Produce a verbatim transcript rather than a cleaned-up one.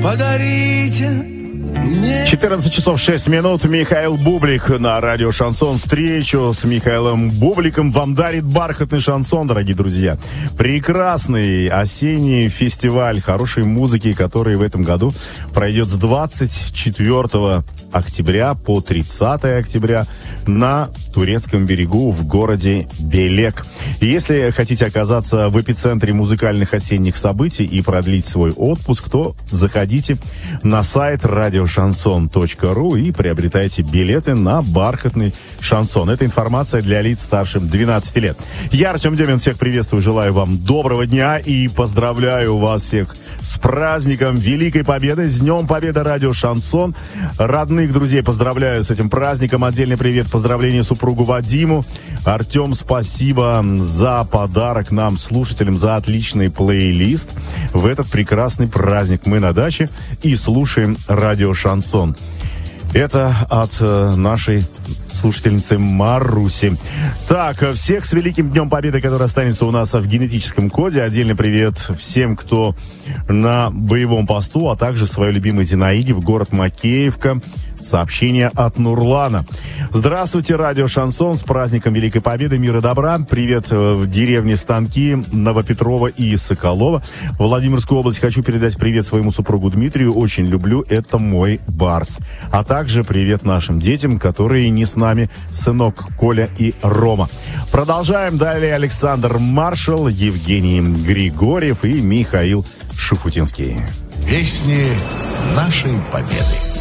подарите мне... четырнадцать часов шесть минут. Михаил Бублик на радио «Шансон». Встречу с Михаилом Бубликом вам дарит бархатный шансон, дорогие друзья. Прекрасный осенний фестиваль хорошей музыки, который в этом году пройдет с двадцать четвёртого октября по тридцатое октября на турецком берегу в городе Белек. И если хотите оказаться в эпицентре музыкальных осенних событий и продлить свой отпуск, то заходите на сайт радиошансон точка ру и приобретайте билеты на бархатный шансон. Это информация для лиц старше двенадцати лет. Я, Артем Демин, всех приветствую, желаю вам доброго дня и поздравляю вас всех с праздником Великой Победы, с Днем Победы радио «Шансон». Родных друзей поздравляю с этим праздником. Отдельный привет, поздравления супругу Вадиму. Артем, спасибо за подарок нам, слушателям, за отличный плейлист в этот прекрасный праздник. Мы на даче и слушаем радио «Шансон». Это от э, нашей слушательницы Маруси. Так, всех с Великим Днем Победы, который останется у нас в генетическом коде. Отдельный привет всем, кто на боевом посту, а также своей любимой Зинаиде в город Макеевка. Сообщение от Нурлана. Здравствуйте, радио «Шансон», с праздником Великой Победы, мира и добра. Привет в деревне Станки, Новопетрова и Соколова. В Владимирскую область хочу передать привет своему супругу Дмитрию. Очень люблю, это мой Барс. А также привет нашим детям, которые не с нами, сынок Коля и Рома. Продолжаем. Далее Александр Маршал, Евгений Григорьев и Михаил Шуфутинский. Песни нашей Победы.